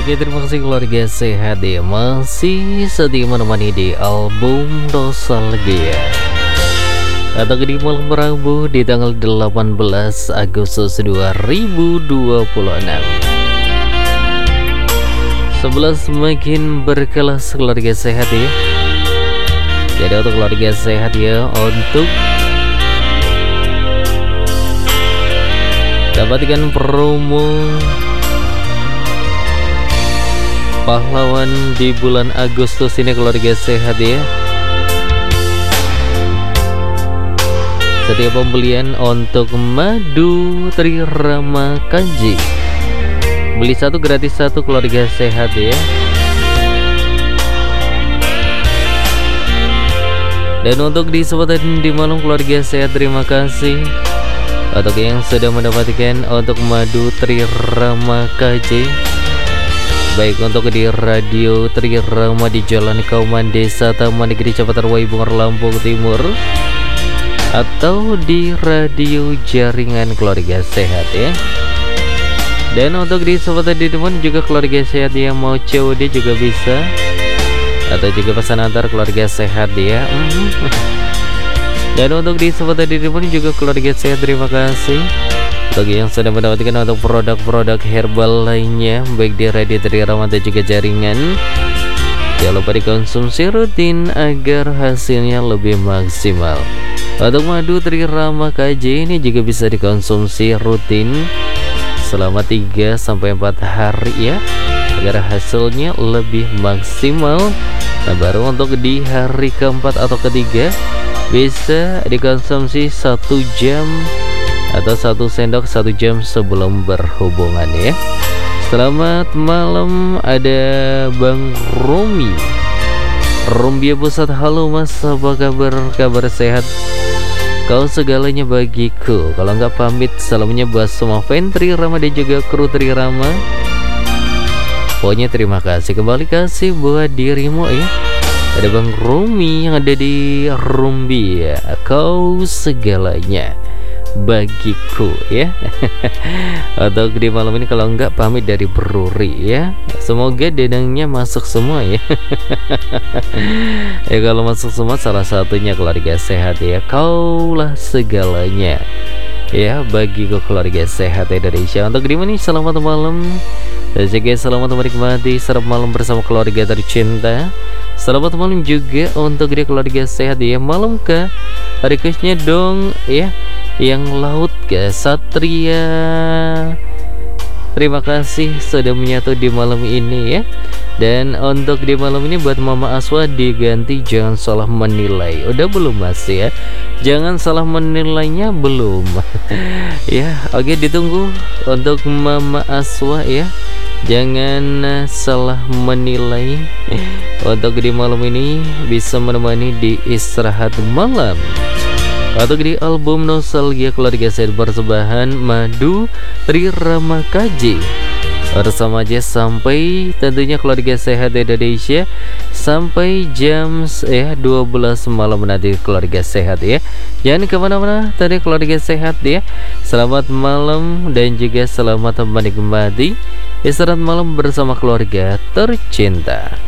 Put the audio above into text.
Oke, terima kasih keluarga sehat ya, masih setia menemani di album Nostalgia. Atau di malam Rabu di tanggal 18 Agustus 2026. 11 semakin berkelas keluarga sehat ya. Jadi untuk keluarga sehat ya, untuk dapatkan promo pahlawan di bulan Agustus ini keluarga sehat ya. Setiap pembelian untuk madu Trirama Kanji, beli satu gratis satu keluarga sehat ya. Dan untuk di kesempatan di malam keluarga sehat, terima kasih untuk yang sudah mendapatkan untuk madu Trirama KJ, baik untuk di radio Trirama di Jalan Kauman Desa Taman Negeri Cipatat Waibungar Lampung Timur, atau di radio jaringan keluarga sehat ya. Dan untuk di kesempatan di teman juga keluarga sehat yang mau COD juga bisa, atau juga pesan antar keluarga sehat ya. Dan untuk di kesempatan di teman juga keluarga sehat, terima kasih bagi yang sudah mendapatkan untuk produk-produk herbal lainnya, baik di radio Trirama dan juga jaringan. Jangan lupa dikonsumsi rutin agar hasilnya lebih maksimal. Untuk madu Trirama KJ ini juga bisa dikonsumsi rutin selama 3-4 hari ya, agar hasilnya lebih maksimal. Nah, baru untuk di hari keempat atau ketiga bisa dikonsumsi 1 jam atau 1 sendok 1 jam sebelum berhubungan ya. Selamat malam, ada Bang Romi Rumbia Pusat. Halo Mas, apa kabar? Kabar sehat? Kau segalanya bagiku. Kalau nggak pamit salamnya buat semua fan Trirama dan juga kru Trirama. Pokoknya terima kasih, kembali kasih buat dirimu ya. Ada Bang Romi yang ada di Rumbia. Kau segalanya bagiku ya. Atau di malam ini kalau enggak pamit dari Bruri ya. Semoga dedangnya masuk semua ya. Ya kalau masuk semua salah satunya keluarga sehat ya. Kaulah segalanya ya bagiku keluarga sehat Indonesia. Untuk di mana selamat malam dan juga selamat menikmati sarapan malam bersama keluarga tercinta. Selamat malam juga untuk dia keluarga sehat ya. Malam ke requestnya dong ya, yang laut ke Satria. Terima kasih sudah menyatu di malam ini ya. Dan untuk di malam ini buat Mama Aswa diganti jangan salah menilai. Udah belum Mas ya? Jangan salah menilainya belum. Ya, oke, ditunggu untuk Mama Aswa ya. Jangan salah menilai. Untuk di malam ini bisa menemani di istirahat malam. Atau di album Nostalgia keluarga sehat persembahan madu Trirama KJ bersama aja sampai tentunya keluarga sehat Indonesia sampai jam 12 malam nanti keluarga sehat ya. Jangan kemana-mana tadi keluarga sehat ya. Selamat malam dan juga selamat menikmati istirahat malam bersama keluarga tercinta.